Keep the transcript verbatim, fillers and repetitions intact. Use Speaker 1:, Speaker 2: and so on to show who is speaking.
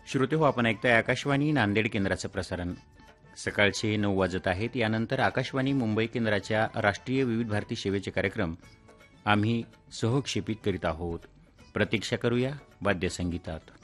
Speaker 1: श्रोते हो, आपण ऐकताय आकाशवाणी नांदेड केंद्राचं प्रसारण. सकाळचे नऊ वाजत आहेत. यानंतर आकाशवाणी मुंबई केंद्राच्या राष्ट्रीय विविध भारती सेवेचे कार्यक्रम आम्ही सहक्षेपित करीत आहोत. प्रतीक्षा करूया वाद्यसंगीतात.